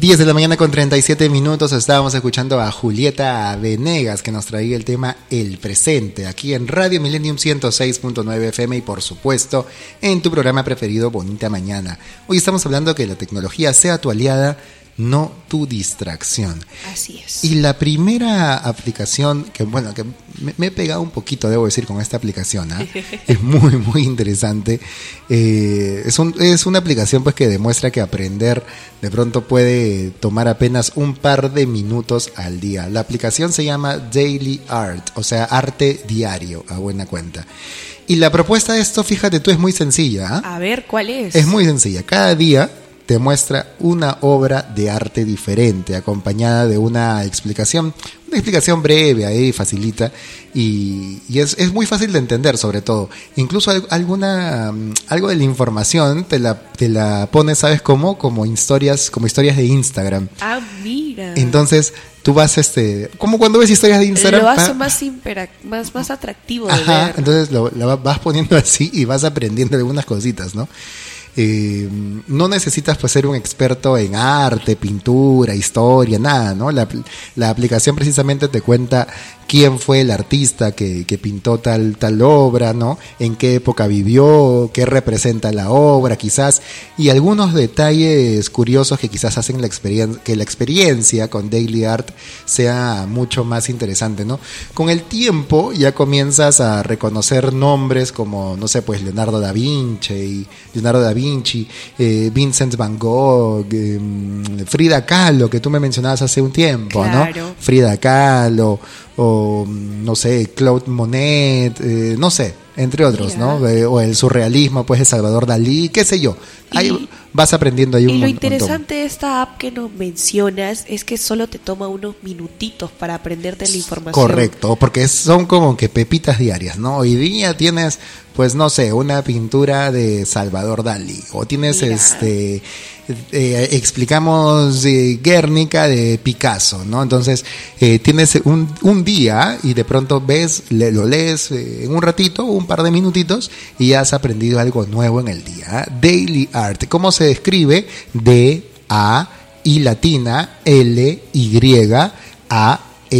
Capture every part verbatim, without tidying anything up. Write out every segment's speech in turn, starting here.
diez de la mañana con treinta y siete minutos. Estábamos escuchando a Julieta Venegas, que nos traía el tema El Presente, aquí en Radio Millennium ciento seis punto nueve F M y por supuesto en tu programa preferido Bonita Mañana. Hoy estamos hablando que la tecnología sea tu aliada, no tu distracción. Así es. Y la primera aplicación, que bueno, que me, me he pegado un poquito, debo decir, con esta aplicación, ¿eh? Es muy, muy interesante. Eh, es, un, es una aplicación pues que demuestra que aprender de pronto puede tomar apenas un par de minutos al día. La aplicación se llama Daily Art, o sea, arte diario, a buena cuenta. Y la propuesta de esto, fíjate tú, es muy sencilla. ¿eh? A ver, ¿cuál es? Es muy sencilla. Cada día te muestra una obra de arte diferente, acompañada de una explicación, una explicación breve, ahí facilita, y, y es, es muy fácil de entender, sobre todo. Incluso alguna algo de la información te la, te la pones, ¿sabes cómo? Como historias, como historias de Instagram. Ah, mira. Entonces, tú vas, este, como cuando ves historias de Instagram. Lo hace ah, más, impera- más, más atractivo de ajá, ver. entonces lo, lo vas poniendo así y vas aprendiendo algunas cositas, ¿no? Eh, no necesitas pues ser un experto en arte, pintura, historia, nada, ¿no? La, la aplicación precisamente te cuenta quién fue el artista que, que pintó tal, tal obra, ¿no? En qué época vivió, qué representa la obra, quizás, y algunos detalles curiosos que quizás hacen la experiencia, que la experiencia con Daily Art sea mucho más interesante, ¿no? Con el tiempo ya comienzas a reconocer nombres como, no sé, pues Leonardo da Vinci, y Leonardo da Vinci, eh, Vincent Van Gogh, eh, Frida Kahlo, que tú me mencionabas hace un tiempo, claro. ¿no? Frida Kahlo, o no sé, Claude Monet, eh, no sé, entre otros, Mira. ¿no? Eh, o el surrealismo, pues de Salvador Dalí, qué sé yo. Ahí Y, vas aprendiendo ahí un y lo montón. interesante de esta app que nos mencionas es que solo te toma unos minutitos para aprenderte la información. Correcto, porque son como que pepitas diarias, ¿no? Hoy día tienes, pues no sé, una pintura de Salvador Dalí, o tienes Mira. este eh, explicamos eh, Guernica de Picasso, ¿no? Entonces eh, tienes un, un día y de pronto ves, le, lo lees eh, en un ratito, un par de minutitos, y ya has aprendido algo nuevo en el día. ¿eh? Daily Art, ¿cómo se describe? D A I latina L Y A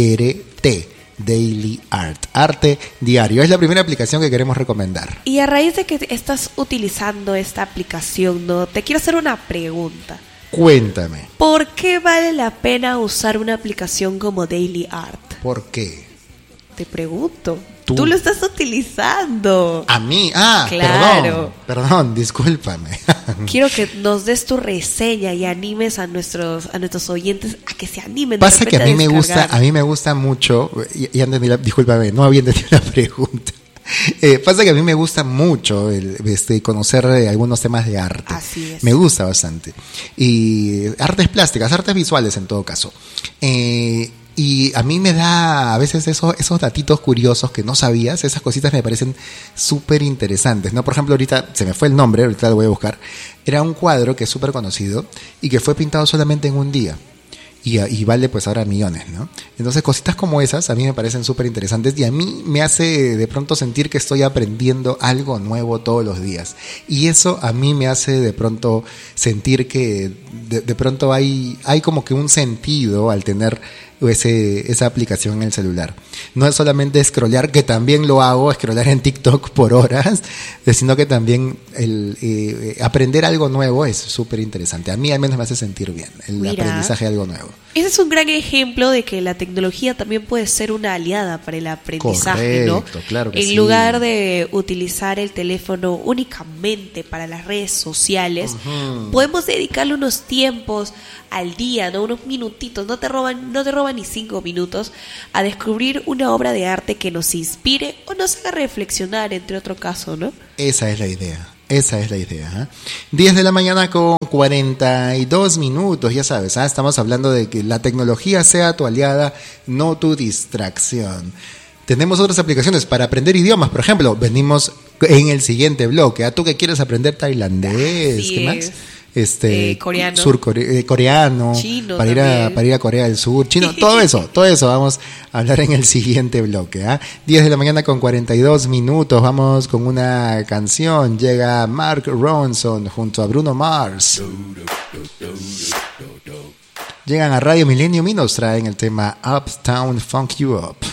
R T. Daily Art, arte diario. Es la primera aplicación que queremos recomendar. Y a raíz de que estás utilizando esta aplicación, ¿no? Te quiero hacer una pregunta. Cuéntame. ¿Por qué vale la pena usar una aplicación como Daily Art? ¿Por qué? Te pregunto. Tú. Tú lo estás utilizando. A mí, ah, Claro. perdón, perdón, discúlpame. Quiero que nos des tu reseña y animes a nuestros a nuestros oyentes a que se animen. de Pasa que a repente mí me gusta, descargar. a mí me gusta mucho, y, y entendí la, discúlpame, no había entendido la pregunta. Eh, pasa que a mí me gusta mucho el, este, conocer eh, algunos temas de arte. Así es. Me gusta bastante. Y artes plásticas, artes visuales en todo caso. Eh, Y a mí me da a veces esos, esos datitos curiosos que no sabías, esas cositas me parecen súper interesantes, ¿no? Por ejemplo, ahorita se me fue el nombre, ahorita lo voy a buscar. Era un cuadro que es súper conocido y que fue pintado solamente en un día. Y, y vale pues ahora millones, ¿no? Entonces cositas como esas a mí me parecen súper interesantes y a mí me hace de pronto sentir que estoy aprendiendo algo nuevo todos los días. Y eso a mí me hace de pronto sentir que de, de pronto hay, hay como que un sentido al tener ese, esa aplicación en el celular. No es solamente scrollear, que también lo hago, scrollear en TikTok por horas, sino que también el eh, aprender algo nuevo es súper interesante. A mí al menos me hace sentir bien el Mira. aprendizaje de algo nuevo. Ese es un gran ejemplo de que la tecnología también puede ser una aliada para el aprendizaje, Correcto, ¿no? claro que en sí. lugar de utilizar el teléfono únicamente para las redes sociales, Ujú. podemos dedicarle unos tiempos al día, ¿no? Unos minutitos, no te roban, no te roban ni cinco minutos, a descubrir una obra de arte que nos inspire o nos haga reflexionar, entre otro caso, ¿no? Esa es la idea. Esa es la idea. ¿eh? diez de la mañana con cuarenta y dos minutos, ya sabes, ¿eh? Estamos hablando de que la tecnología sea tu aliada, no tu distracción. Tenemos otras aplicaciones para aprender idiomas, por ejemplo, venimos en el siguiente bloque. ¿A tú que quieres aprender tailandés? Así ¿Qué es. más? Este, Eh, coreano. surcore- eh, coreano, Chino para ir, a, también. para ir a Corea del Sur, chino, todo eso, todo eso vamos a hablar en el siguiente bloque. ¿ah? diez de la mañana con cuarenta y dos minutos, vamos con una canción. Llega Mark Ronson junto a Bruno Mars. Llegan a Radio Millennium y nos traen el tema Uptown Funk You Up.